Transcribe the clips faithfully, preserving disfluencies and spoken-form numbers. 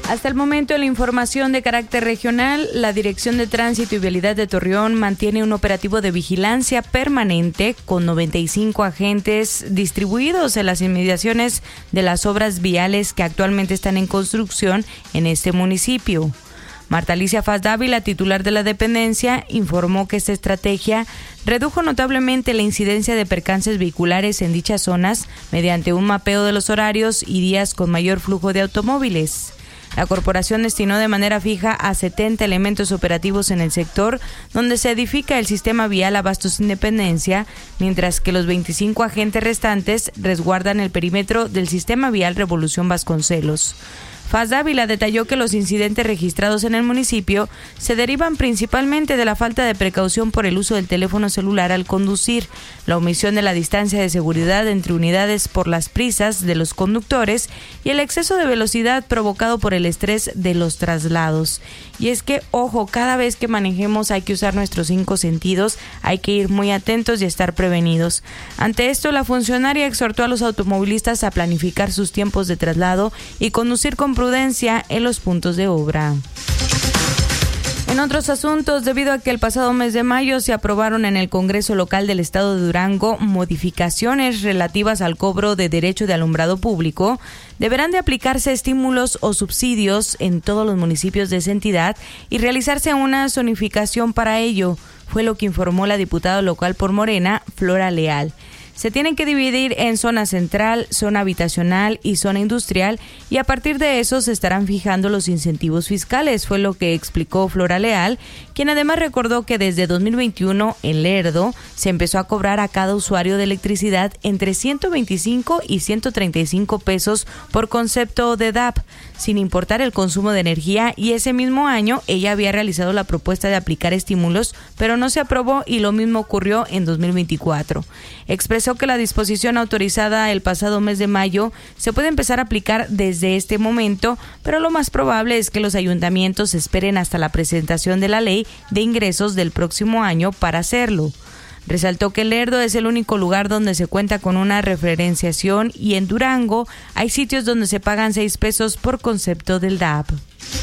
Hasta el momento, en la información de carácter regional, la Dirección de Tránsito y Vialidad de Torreón mantiene un operativo de vigilancia permanente con noventa y cinco agentes distribuidos en las inmediaciones de las obras viales que actualmente están en construcción en este municipio. Marta Alicia Faz Dávila, titular de la dependencia, informó que esta estrategia redujo notablemente la incidencia de percances vehiculares en dichas zonas mediante un mapeo de los horarios y días con mayor flujo de automóviles. La corporación destinó de manera fija a setenta elementos operativos en el sector, donde se edifica el sistema vial Abastos Independencia, mientras que los veinticinco agentes restantes resguardan el perímetro del sistema vial Revolución Vasconcelos. Faz Dávila detalló que los incidentes registrados en el municipio se derivan principalmente de la falta de precaución por el uso del teléfono celular al conducir, la omisión de la distancia de seguridad entre unidades por las prisas de los conductores y el exceso de velocidad provocado por el estrés de los traslados. Y es que, ojo, cada vez que manejemos hay que usar nuestros cinco sentidos, hay que ir muy atentos y estar prevenidos. Ante esto, la funcionaria exhortó a los automovilistas a planificar sus tiempos de traslado y conducir con prudencia en los puntos de obra. En otros asuntos, debido a que el pasado mes de mayo se aprobaron en el Congreso Local del Estado de Durango modificaciones relativas al cobro de derecho de alumbrado público, deberán de aplicarse estímulos o subsidios en todos los municipios de esa entidad y realizarse una zonificación para ello, fue lo que informó la diputada local por Morena, Flora Leal. Se tienen que dividir en zona central, zona habitacional y zona industrial, y a partir de eso se estarán fijando los incentivos fiscales, fue lo que explicó Flora Leal, quien además recordó que desde dos mil veintiuno en Lerdo se empezó a cobrar a cada usuario de electricidad entre ciento veinticinco y ciento treinta y cinco pesos por concepto de D A P, sin importar el consumo de energía, y ese mismo año ella había realizado la propuesta de aplicar estímulos, pero no se aprobó y lo mismo ocurrió en dos mil veinticuatro. Expresó que la disposición autorizada el pasado mes de mayo se puede empezar a aplicar desde este momento, pero lo más probable es que los ayuntamientos esperen hasta la presentación de la ley de ingresos del próximo año para hacerlo. Resaltó que Lerdo es el único lugar donde se cuenta con una referenciación y en Durango hay sitios donde se pagan seis pesos por concepto del D A P.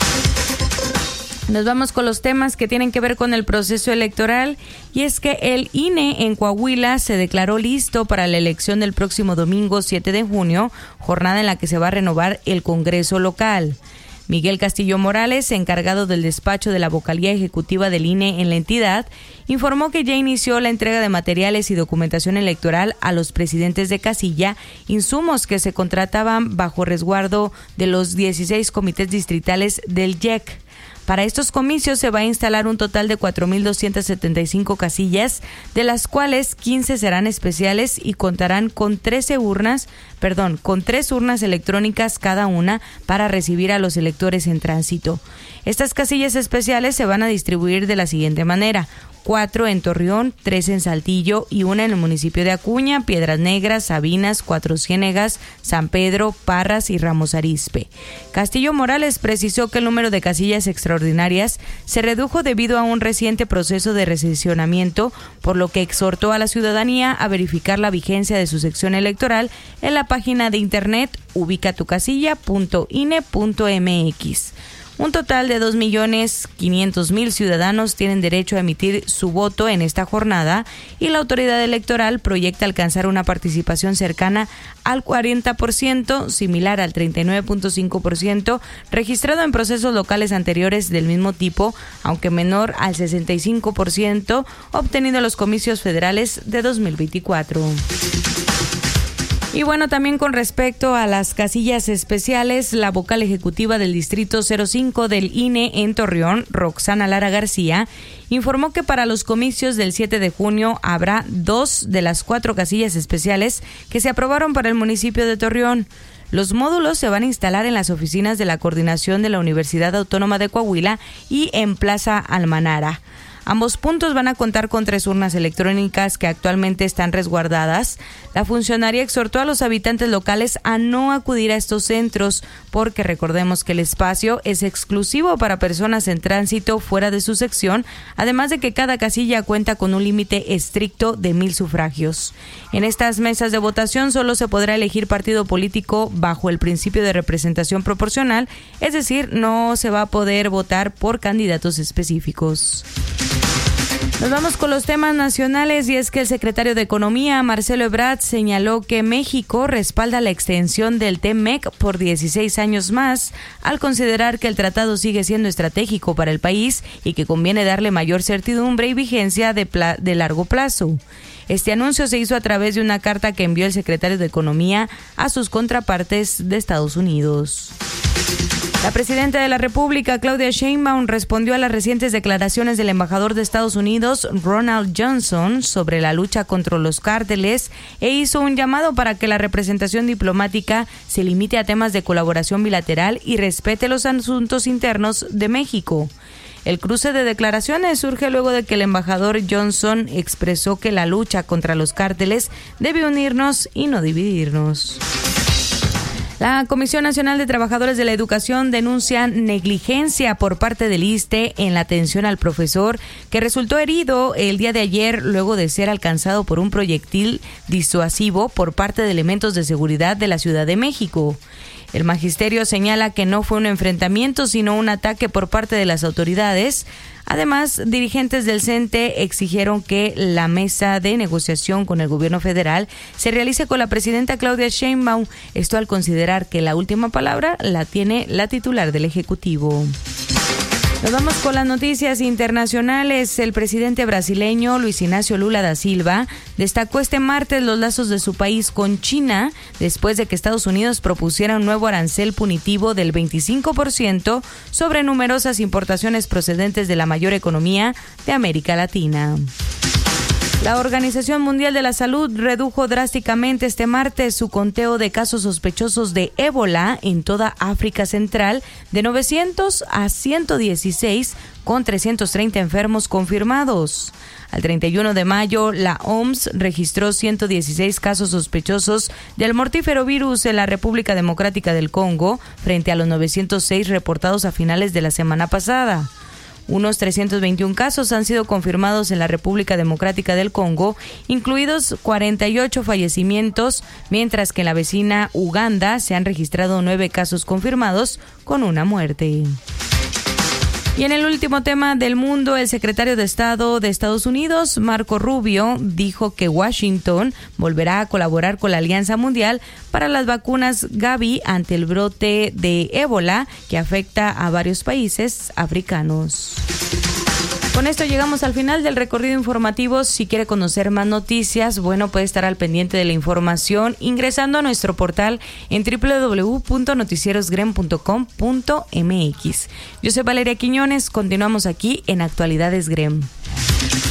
Nos vamos con los temas que tienen que ver con el proceso electoral, y es que el I N E en Coahuila se declaró listo para la elección del próximo domingo siete de junio, jornada en la que se va a renovar el Congreso local. Miguel Castillo Morales, encargado del despacho de la vocalía ejecutiva del I N E en la entidad, informó que ya inició la entrega de materiales y documentación electoral a los presidentes de casilla, insumos que se contrataban bajo resguardo de los dieciséis comités distritales del Y E C. Para estos comicios se va a instalar un total de cuatro mil doscientas setenta y cinco casillas, de las cuales quince serán especiales y contarán con trece urnas, perdón, con tres urnas electrónicas cada una para recibir a los electores en tránsito. Estas casillas especiales se van a distribuir de la siguiente manera: cuatro en Torreón, tres en Saltillo y una en el municipio de Acuña, Piedras Negras, Sabinas, Cuatro Ciénegas, San Pedro, Parras y Ramos Arizpe. Castillo Morales precisó que el número de casillas extraordinarias se redujo debido a un reciente proceso de recesionamiento, por lo que exhortó a la ciudadanía a verificar la vigencia de su sección electoral en la página de internet ubicatucasilla punto i n e punto m x. Un total de dos millones quinientos mil ciudadanos tienen derecho a emitir su voto en esta jornada, y la autoridad electoral proyecta alcanzar una participación cercana al cuarenta por ciento, similar al treinta y nueve punto cinco por ciento registrado en procesos locales anteriores del mismo tipo, aunque menor al sesenta y cinco por ciento obtenido en los comicios federales de dos mil veinticuatro. Y bueno, también con respecto a las casillas especiales, la vocal ejecutiva del Distrito cero cinco del I N E en Torreón, Roxana Lara García, informó que para los comicios del siete de junio habrá dos de las cuatro casillas especiales que se aprobaron para el municipio de Torreón. Los módulos se van a instalar en las oficinas de la Coordinación de la Universidad Autónoma de Coahuila y en Plaza Almanara. Ambos puntos van a contar con tres urnas electrónicas que actualmente están resguardadas. La funcionaria exhortó a los habitantes locales a no acudir a estos centros porque recordemos que el espacio es exclusivo para personas en tránsito fuera de su sección, además de que cada casilla cuenta con un límite estricto de mil sufragios. En estas mesas de votación solo se podrá elegir partido político bajo el principio de representación proporcional, es decir, no se va a poder votar por candidatos específicos. Nos vamos con los temas nacionales y es que el secretario de Economía, Marcelo Ebrard, señaló que México respalda la extensión del T M E C por dieciséis años más, al considerar que el tratado sigue siendo estratégico para el país y que conviene darle mayor certidumbre y vigencia de, pla- de largo plazo. Este anuncio se hizo a través de una carta que envió el secretario de Economía a sus contrapartes de Estados Unidos. La presidenta de la República, Claudia Sheinbaum, respondió a las recientes declaraciones del embajador de Estados Unidos, Ronald Johnson, sobre la lucha contra los cárteles e hizo un llamado para que la representación diplomática se limite a temas de colaboración bilateral y respete los asuntos internos de México. El cruce de declaraciones surge luego de que el embajador Johnson expresó que la lucha contra los cárteles debe unirnos y no dividirnos. La Comisión Nacional de Trabajadores de la Educación denuncia negligencia por parte del I S S S T E en la atención al profesor que resultó herido el día de ayer luego de ser alcanzado por un proyectil disuasivo por parte de elementos de seguridad de la Ciudad de México. El magisterio señala que no fue un enfrentamiento, sino un ataque por parte de las autoridades. Además, dirigentes del C E N T E exigieron que la mesa de negociación con el gobierno federal se realice con la presidenta Claudia Sheinbaum, esto al considerar que la última palabra la tiene la titular del Ejecutivo. Nos vamos con las noticias internacionales. El presidente brasileño Luis Ignacio Lula da Silva destacó este martes los lazos de su país con China después de que Estados Unidos propusiera un nuevo arancel punitivo del veinticinco por ciento sobre numerosas importaciones procedentes de la mayor economía de América Latina. La Organización Mundial de la Salud redujo drásticamente este martes su conteo de casos sospechosos de ébola en toda África Central de novecientos a ciento dieciséis, con trescientos treinta enfermos confirmados. Al treinta y uno de mayo, la O M S registró ciento dieciséis casos sospechosos del mortífero virus en la República Democrática del Congo, frente a los novecientos seis reportados a finales de la semana pasada. Unos trescientos veintiún casos han sido confirmados en la República Democrática del Congo, incluidos cuarenta y ocho fallecimientos, mientras que en la vecina Uganda se han registrado nueve casos confirmados con una muerte. Y en el último tema del mundo, el secretario de Estado de Estados Unidos, Marco Rubio, dijo que Washington volverá a colaborar con la Alianza Mundial para las vacunas Gavi ante el brote de ébola que afecta a varios países africanos. Con esto llegamos al final del recorrido informativo. Si quiere conocer más noticias, bueno, puede estar al pendiente de la información ingresando a nuestro portal en doble u doble u doble u punto noticieros grem punto com punto m x. Yo soy Valeria Quiñones, continuamos aquí en Actualidades Grem.